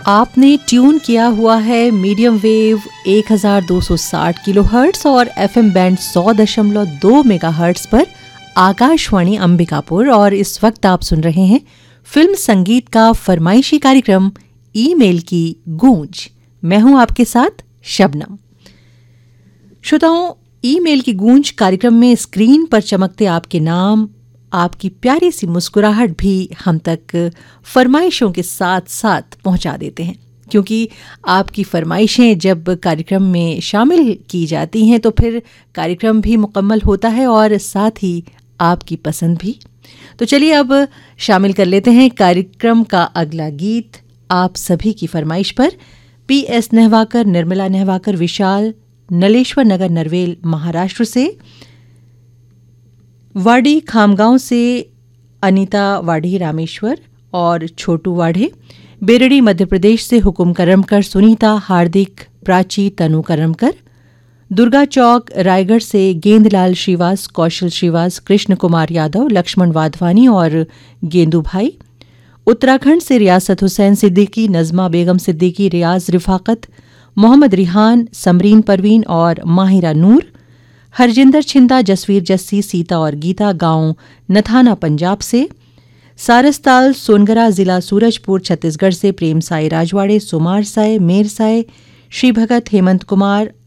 आपने ट्यून किया हुआ है मीडियम वेव 1260 किलोहर्ट्ज़ और एफएम बैंड 100.2 मेगाहर्ट्ज़ पर आकाशवाणी अंबिकापुर। और इस वक्त आप सुन रहे हैं फिल्म संगीत का फरमाइशी कार्यक्रम ईमेल की गूंज। मैं हूं आपके साथ शबनम। श्रोताओं, ईमेल की गूंज कार्यक्रम में स्क्रीन पर चमकते आपके नाम, आपकी प्यारी सी मुस्कुराहट भी हम तक फरमाइशों के साथ साथ पहुंचा देते हैं, क्योंकि आपकी फरमाइशें जब कार्यक्रम में शामिल की जाती हैं तो फिर कार्यक्रम भी मुकम्मल होता है और साथ ही आपकी पसंद भी। तो चलिए अब शामिल कर लेते हैं कार्यक्रम का अगला गीत आप सभी की फरमाइश पर। PS नेहवाकर, निर्मला नेहवाकर, विशाल, नलेश्वर नगर, नरवेल, महाराष्ट्र से, वाड़ी खामगांव से अनीता वाढ़ी रामेश्वर और छोटू वाढ़े, बेरड़ी मध्य प्रदेश से हुकुम करमकर, सुनीता, हार्दिक, प्राची, तनु करमकर, दुर्गा चौक रायगढ़ से गेंदलाल श्रीवास, कौशल श्रीवास, कृष्ण कुमार यादव, लक्ष्मण वाधवानी और गेंदू भाई, उत्तराखंड से रियासत हुसैन सिद्दीकी, नज़मा बेगम सिद्दीकी, रियाज रिफाकत, मोहम्मद रिहान, समरीन परवीन और माहिरा नूर, हरजिंदर छिंदा, जसवीर जस्सी, सीता और गीता, गांव नथाना पंजाब से, सारसताल सोनगरा, जिला सूरजपुर छत्तीसगढ़ से प्रेम साई राजवाड़े, सुमार साय, मेर साय, श्री भगत, हेमंत कुमार,